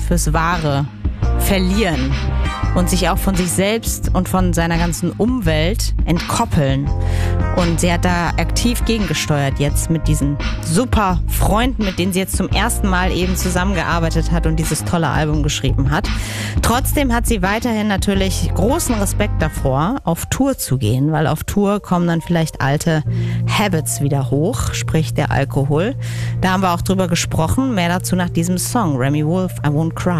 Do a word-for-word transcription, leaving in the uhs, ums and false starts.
fürs Wahre verlieren und sich auch von sich selbst und von seiner ganzen Umwelt entkoppeln. Und sie hat da aktiv gegengesteuert jetzt mit diesen super Freunden, mit denen sie jetzt zum ersten Mal eben zusammengearbeitet hat und dieses tolle Album geschrieben hat. Trotzdem hat sie weiterhin natürlich großen Respekt davor, auf Tour zu gehen, weil auf Tour kommen dann vielleicht alte Habits wieder hoch, sprich der Alkohol. Da haben wir auch drüber gesprochen, mehr dazu nach diesem Song, Remi Wolf, I Won't Cry.